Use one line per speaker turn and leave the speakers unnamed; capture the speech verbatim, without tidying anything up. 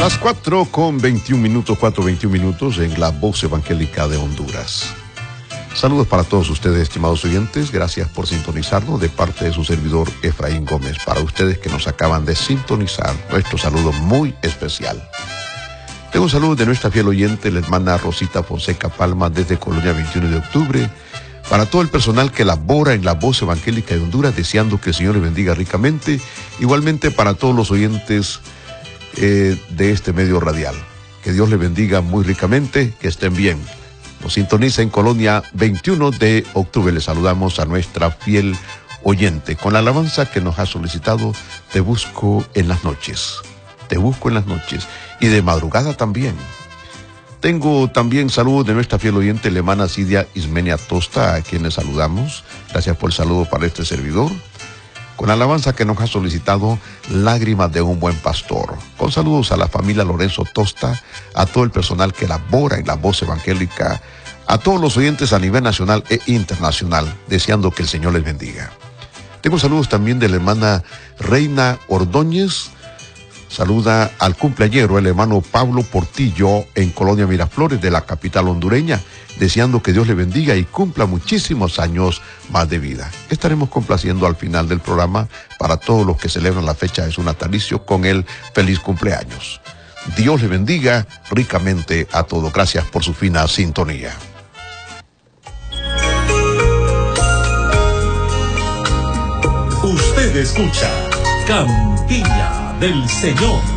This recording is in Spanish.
Las cuatro con veintiún minutos, cuatro veintiún minutos en la Voz Evangélica de Honduras. Saludos para todos ustedes, estimados oyentes. Gracias por sintonizarnos de parte de su servidor Efraín Gómez. Para ustedes que nos acaban de sintonizar, nuestro saludo muy especial. Tengo un saludo de nuestra fiel oyente, la hermana Rosita Fonseca Palma, desde Colonia veintiuno de octubre. Para todo el personal que labora en la Voz Evangélica de Honduras, deseando que el Señor les bendiga ricamente. Igualmente para todos los oyentes eh, de este medio radial. Que Dios les bendiga muy ricamente, que estén bien. Nos sintoniza en Colonia veintiuno de octubre. Les saludamos a nuestra fiel oyente con la alabanza que nos ha solicitado: Te busco en las noches. Te busco en las noches. Y de madrugada también. Tengo también saludos de nuestra fiel oyente, la hermana Cidia Ismenia Tosta, a quienes saludamos. Gracias por el saludo para este servidor. Con la alabanza que nos ha solicitado, Lágrimas de un buen pastor. Con saludos a la familia Lorenzo Tosta, a todo el personal que labora en la Voz Evangélica, a todos los oyentes a nivel nacional e internacional, deseando que el Señor les bendiga. Tengo saludos también de la hermana Reina Ordóñez. Saluda al cumpleañero, el hermano Pablo Portillo, en Colonia Miraflores, de la capital hondureña, deseando que Dios le bendiga y cumpla muchísimos años más de vida. Estaremos complaciendo al final del programa para todos los que celebran la fecha de su natalicio con el feliz cumpleaños. Dios le bendiga ricamente a todos. Gracias por su fina sintonía.
Usted escucha Campiña del Señor.